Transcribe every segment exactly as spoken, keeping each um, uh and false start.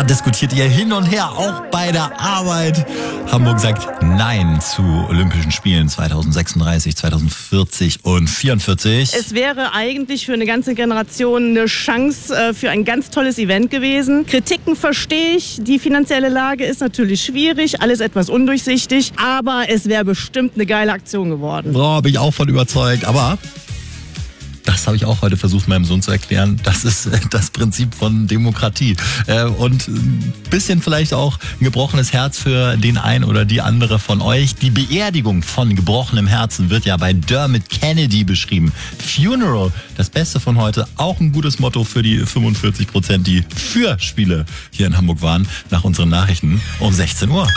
diskutiert ihr hin und her, auch bei der Arbeit. Hamburg sagt Nein zu Olympischen Spielen zwanzig sechsunddreißig, zwanzig vierzig und vierundvierzig. Es wäre eigentlich für eine ganze Generation eine Chance äh, für ein ganz tolles Event gewesen. Kritiken verstehe ich. Die finanzielle Lage ist natürlich schwierig, alles etwas undurchsichtig. Aber es wäre bestimmt eine geile Aktion geworden. Boah, bin ich auch von überzeugt. Aber das habe ich auch heute versucht, meinem Sohn zu erklären. Das ist das Prinzip von Demokratie. Und ein bisschen vielleicht auch ein gebrochenes Herz für den einen oder die andere von euch. Die Beerdigung von gebrochenem Herzen wird ja bei Dermot Kennedy beschrieben. Funeral, das Beste von heute. Auch ein gutes Motto für die fünfundvierzig Prozent, die für Spiele hier in Hamburg waren. Nach unseren Nachrichten um sechzehn Uhr.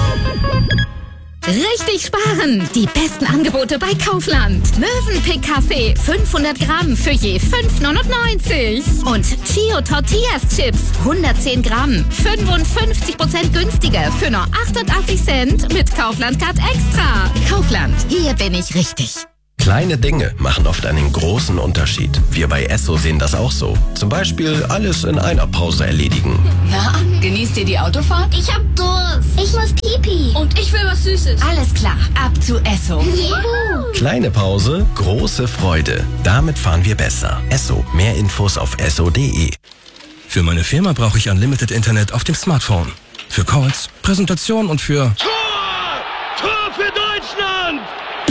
Richtig sparen! Die besten Angebote bei Kaufland. Mövenpick Kaffee fünfhundert Gramm für je fünf neunundneunzig. Und Chio Tortillas Chips hundertzehn Gramm, fünfundfünfzig Prozent günstiger für nur achtundachtzig Cent mit Kaufland Card Extra. Kaufland, hier bin ich richtig. Kleine Dinge machen oft einen großen Unterschied. Wir bei Esso sehen das auch so. Zum Beispiel alles in einer Pause erledigen. Na, genießt ihr die Autofahrt? Ich hab Durst. Ich muss Pipi. Und ich will was Süßes. Alles klar, ab zu Esso. Juhu. Kleine Pause, große Freude. Damit fahren wir besser. Esso. Mehr Infos auf esso punkt de. Für meine Firma brauche ich Unlimited Internet auf dem Smartphone. Für Calls, Präsentation und für... Tor! Tor für Deutschland!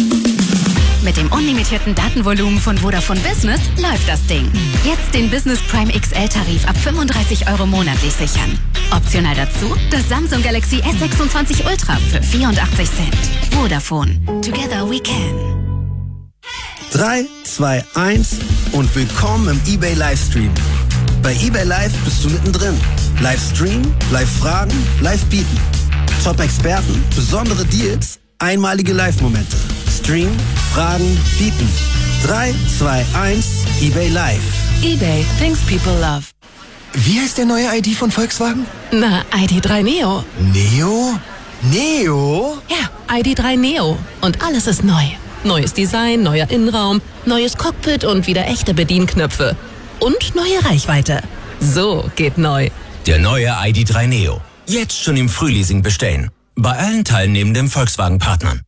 Mit dem unlimitierten Datenvolumen von Vodafone Business läuft das Ding. Jetzt den Business Prime X L-Tarif ab fünfunddreißig Euro monatlich sichern. Optional dazu das Samsung Galaxy S sechsundzwanzig Ultra für vierundachtzig Cent. Vodafone. Together we can. drei, zwei, eins und willkommen im eBay Livestream. Bei eBay Live bist du mittendrin. Livestream, Live-Fragen, Live-Bieten. Top-Experten, besondere Deals, einmalige Live-Momente. Stream, Fragen, Bieten. drei, zwei, eins, eBay Live. eBay, things people love. Wie heißt der neue I D von Volkswagen? Na, I D drei Neo. Neo? Neo? Ja, I D drei Neo. Und alles ist neu. Neues Design, neuer Innenraum, neues Cockpit und wieder echte Bedienknöpfe. Und neue Reichweite. So geht neu. Der neue I D drei Neo. Jetzt schon im Frühleasing bestellen. Bei allen teilnehmenden Volkswagen-Partnern.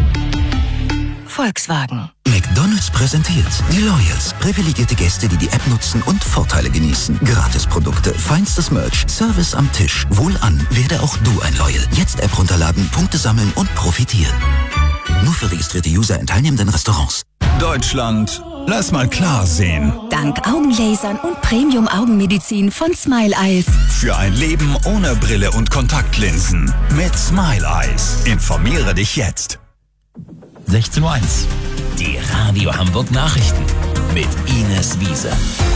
Volkswagen. McDonald's präsentiert die Loyals. Privilegierte Gäste, die die App nutzen und Vorteile genießen. Gratisprodukte, feinstes Merch, Service am Tisch. Wohlan, werde auch du ein Loyal. Jetzt App runterladen, Punkte sammeln und profitieren. Nur für registrierte User in teilnehmenden Restaurants. Deutschland, lass mal klar sehen. Dank Augenlasern und Premium-Augenmedizin von Smile Eyes. Für ein Leben ohne Brille und Kontaktlinsen. Mit Smile Eyes. Informiere dich jetzt. sechzehn Uhr eins. Die Radio Hamburg Nachrichten mit Ines Wiese.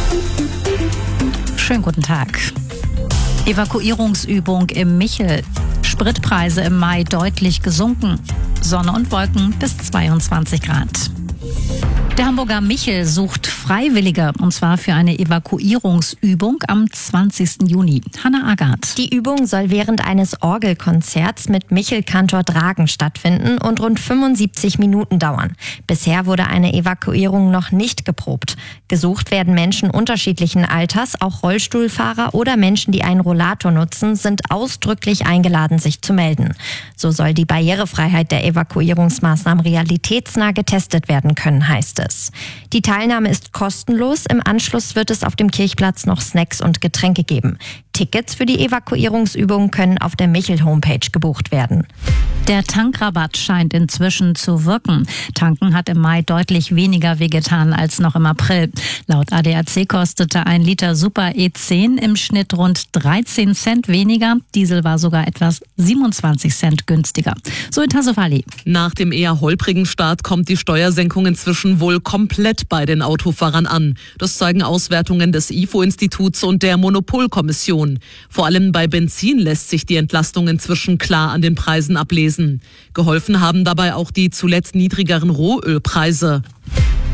Schönen guten Tag. Evakuierungsübung im Michel. Spritpreise im Mai deutlich gesunken. Sonne und Wolken bis zweiundzwanzig Grad. Der Hamburger Michel sucht Freiwillige, und zwar für eine Evakuierungsübung am zwanzigsten Juni. Hanna Agard. Die Übung soll während eines Orgelkonzerts mit Michel-Kantor Dragen stattfinden und rund fünfundsiebzig Minuten dauern. Bisher wurde eine Evakuierung noch nicht geprobt. Gesucht werden Menschen unterschiedlichen Alters, auch Rollstuhlfahrer oder Menschen, die einen Rollator nutzen, sind ausdrücklich eingeladen, sich zu melden. So soll die Barrierefreiheit der Evakuierungsmaßnahmen realitätsnah getestet werden können, heißt es. Die Teilnahme ist kostenlos. Im Anschluss wird es auf dem Kirchplatz noch Snacks und Getränke geben. Tickets für die Evakuierungsübung können auf der Michel-Homepage gebucht werden. Der Tankrabatt scheint inzwischen zu wirken. Tanken hat im Mai deutlich weniger wehgetan als noch im April. Laut A D A C kostete ein Liter Super E zehn im Schnitt rund dreizehn Cent weniger. Diesel war sogar etwas siebenundzwanzig Cent günstiger. So in Tassovali. Nach dem eher holprigen Start kommt die Steuersenkung inzwischen wohl komplett bei den Autofahrern an. Das zeigen Auswertungen des I F O-Instituts und der Monopolkommission. Vor allem bei Benzin lässt sich die Entlastung inzwischen klar an den Preisen ablesen. Geholfen haben dabei auch die zuletzt niedrigeren Rohölpreise.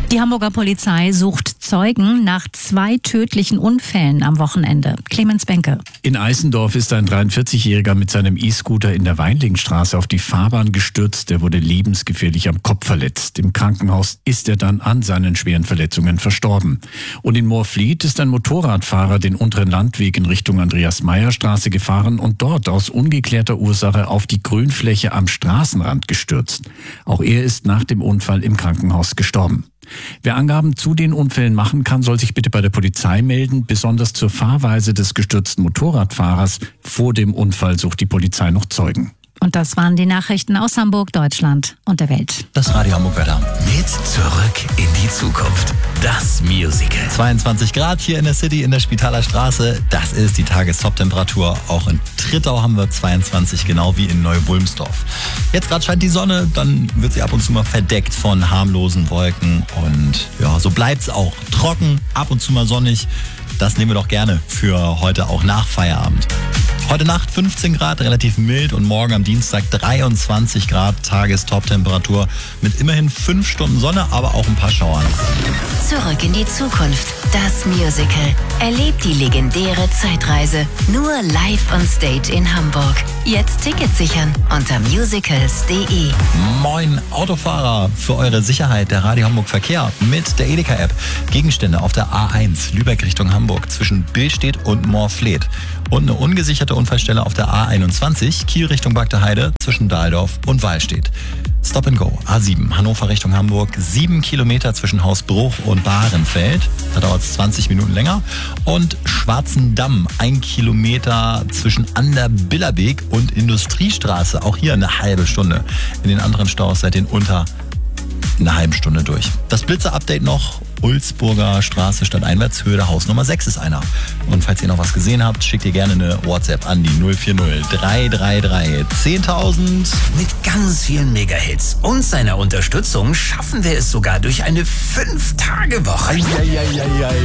Die Hamburger Polizei sucht Zeugen nach zwei tödlichen Unfällen am Wochenende. Clemens Benke. In Eisendorf ist ein dreiundvierzigjähriger mit seinem E-Scooter in der Weinlingstraße auf die Fahrbahn gestürzt. Er wurde lebensgefährlich am Kopf verletzt. Im Krankenhaus ist er dann an seinen schweren Verletzungen verstorben. Und in Moorfleet ist ein Motorradfahrer den unteren Landweg in Richtung Andreas-Meyer-Straße gefahren und dort aus ungeklärter Ursache auf die Grünfläche am Straßenrand gestürzt. Auch er ist nach dem Unfall im Krankenhaus gestorben. Wer Angaben zu den Unfällen machen kann, soll sich bitte bei der Polizei melden. Besonders zur Fahrweise des gestürzten Motorradfahrers vor dem Unfall sucht die Polizei noch Zeugen. Und das waren die Nachrichten aus Hamburg, Deutschland und der Welt. Das Radio Hamburg-Wetter. Mit Zurück in die Zukunft. Das Musical. zweiundzwanzig Grad hier in der City in der Spitaler Straße. Das ist die Tagestop-Temperatur. Auch in Trittau haben wir zweiundzwanzig, genau wie in Neu-Wulmsdorf. Jetzt gerade scheint die Sonne, dann wird sie ab und zu mal verdeckt von harmlosen Wolken. Und ja, so bleibt's auch. Trocken, ab und zu mal sonnig. Das nehmen wir doch gerne für heute auch nach Feierabend. Heute Nacht fünfzehn Grad, relativ mild, und morgen am Dienstag dreiundzwanzig Grad Tagestop-Temperatur mit immerhin fünf Stunden Sonne, aber auch ein paar Schauern. Zurück in die Zukunft. Das Musical. Erlebt die legendäre Zeitreise. Nur live on stage in Hamburg. Jetzt Tickets sichern unter musicals punkt de. Moin Autofahrer, für eure Sicherheit der Radio Hamburg Verkehr mit der Edeka-App. Gegenstände auf der A eins Lübeck Richtung Hamburg zwischen Billstedt und Moorfleet. Und eine ungesicherte Unfallstelle auf der A einundzwanzig Kiel Richtung Bagdeheide zwischen Dahldorf und Wallstedt. Stop and Go, A sieben, Hannover Richtung Hamburg, sieben Kilometer zwischen Hausbruch und Bahrenfeld. Da dauert es zwanzig Minuten länger. Und Schwarzendamm, ein Kilometer zwischen Ander-Billerbeek und Industriestraße. Auch hier eine halbe Stunde. In den anderen Staus seid ihr unter einer halben Stunde durch. Das Blitzer-Update noch. Ulzburger Straße Stadteinwärtshöhe, der Haus Nummer sechs ist einer. Und falls ihr noch was gesehen habt, schickt ihr gerne eine WhatsApp an die null vier null drei drei drei zehntausend. Mit ganz vielen Megahits und seiner Unterstützung schaffen wir es sogar durch eine fünf-Tage-Woche. Eieieiei.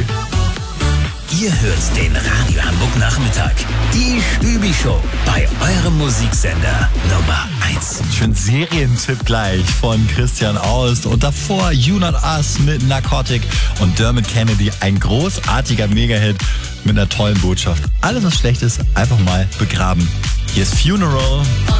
Ihr hört den Radio Hamburg Nachmittag. Die Stübi-Show bei eurem Musiksender Nummer eins. Schön Serientipp gleich von Christian Aust. Und davor You Not Us mit Narcotic und Dermot Kennedy. Ein großartiger Megahit mit einer tollen Botschaft. Alles, was schlecht ist, einfach mal begraben. Hier ist Funeral.